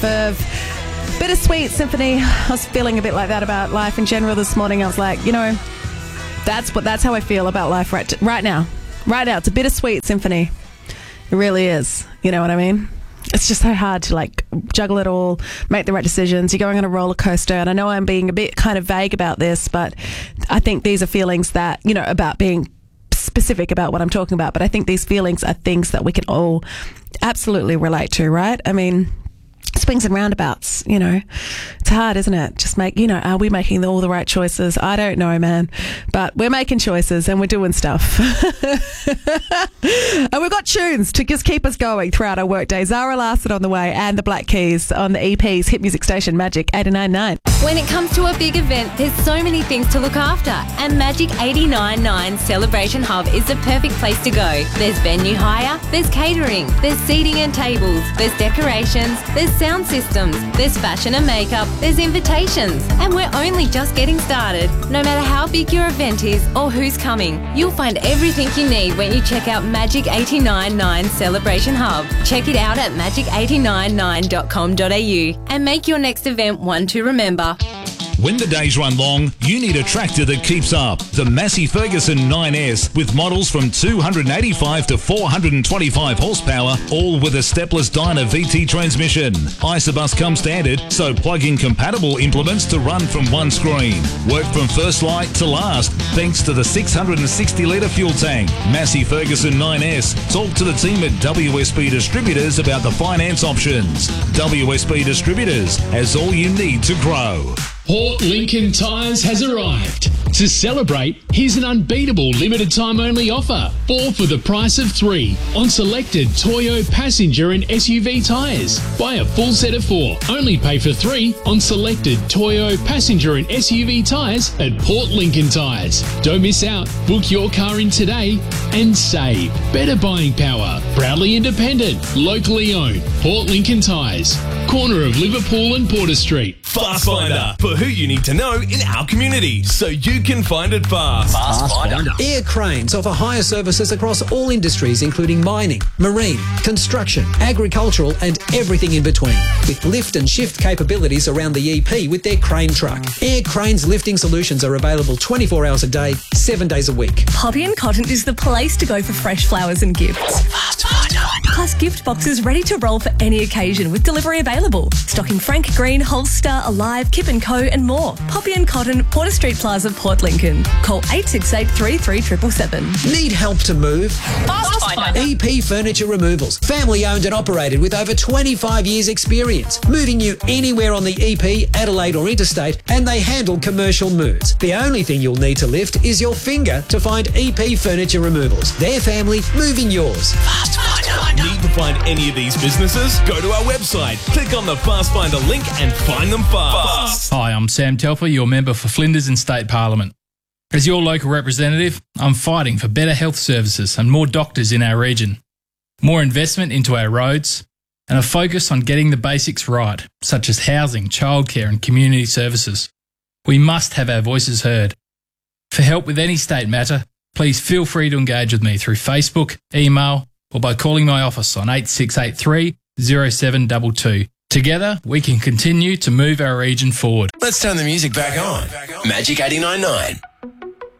Of Bittersweet Symphony. I was feeling a bit like that about life in general this morning. I was like, that's how I feel about life right now. Right now, it's a bittersweet symphony. It really is. You know what I mean? It's just so hard to juggle it all, make the right decisions. You're going on a roller coaster, and I know I'm being a bit kind of vague about this, but I think these are feelings that, about being specific about what I'm talking about, but I think these feelings are things that we can all absolutely relate to, right? I mean, swings and roundabouts, it's hard, isn't it? Just are we making all the right choices? I don't know, man, but we're making choices and we're doing stuff. And we've got tunes to just keep us going throughout our workday. Zara Larsson on the way, and the Black Keys on the EP's hit music station Magic 89.9. When it comes to a big event, there's so many things to look after, and Magic 89.9 Celebration Hub is the perfect place to go. There's venue hire, there's catering, there's seating and tables, there's decorations, there's sound systems, there's fashion and makeup, there's invitations, and we're only just getting started. No matter how big your event is or who's coming, you'll find everything you need when you check out Magic 89.9 Celebration Hub. Check it out at magic899.com.au and make your next event one to remember. When the days run long, you need a tractor that keeps up. The Massey Ferguson 9S with models from 285 to 425 horsepower, all with a stepless Dyna VT transmission. Isobus comes standard, so plug-in compatible implements to run from one screen. Work from first light to last, thanks to the 660-litre fuel tank. Massey Ferguson 9S. Talk to the team at WSB Distributors about the finance options. WSB Distributors has all you need to grow. Port Lincoln Tyres has arrived. To celebrate, here's an unbeatable limited time only offer. 4 for the price of 3 on selected Toyo passenger and SUV tyres. Buy a full set of 4, only pay for 3 on selected Toyo passenger and SUV tyres at Port Lincoln Tyres. Don't miss out. Book your car in today and save. Better buying power. Proudly independent. Locally owned. Port Lincoln Tyres. Corner of Liverpool and Porter Street. Fast Finder, for who you need to know in our community, so you can find it fast. Fast Finder. Air Cranes offer hire services across all industries, including mining, marine, construction, agricultural, and everything in between. With lift and shift capabilities around the EP with their crane truck. Air Cranes lifting solutions are available 24 hours a day, 7 days a week. Poppy and Cotton is the place to go for fresh flowers and gifts. Fast Finder. Plus gift boxes ready to roll for any occasion with delivery available. Stocking Frank Green, Holster, Alive, Kip & Co and more. Poppy and Cotton, Porter Street Plaza, Port Lincoln. Call 868 33 777. Need help to move? Fast Finder. EP Furniture Removals. Family owned and operated with over 25 years experience. Moving you anywhere on the EP, Adelaide or Interstate, and they handle commercial moves. The only thing you'll need to lift is your finger to find EP Furniture Removals. Their family moving yours. Fast Finder. Need to find any of these businesses? Go to our website, click on the Fast Finder link and find them fast. Hi, I'm Sam Telfer, your member for Flinders in State Parliament. As your local representative, I'm fighting for better health services and more doctors in our region, more investment into our roads, and a focus on getting the basics right, such as housing, childcare and community services. We must have our voices heard. For help with any state matter, please feel free to engage with me through Facebook, email, or by calling my office on 8683 0722. Together, we can continue to move our region forward. Let's turn the music back on. Magic 89.9.